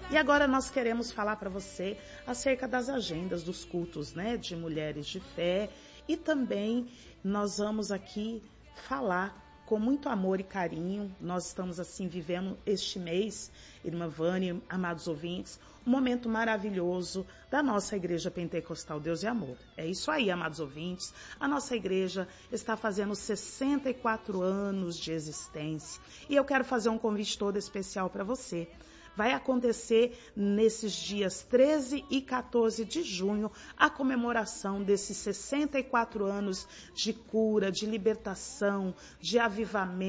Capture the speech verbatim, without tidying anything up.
E agora nós queremos falar para você acerca das agendas dos cultos, né, de mulheres de fé. E também nós vamos aqui falar com muito amor e carinho. Nós estamos assim vivendo este mês, irmã Vânia, amados ouvintes, um momento maravilhoso da nossa Igreja Pentecostal Deus e Amor. É isso aí, amados ouvintes. A nossa igreja está fazendo sessenta e quatro anos de existência. E eu quero fazer um convite todo especial para você. Vai acontecer nesses dias treze e quatorze de junho a comemoração desses sessenta e quatro anos de cura, de libertação, de avivamento.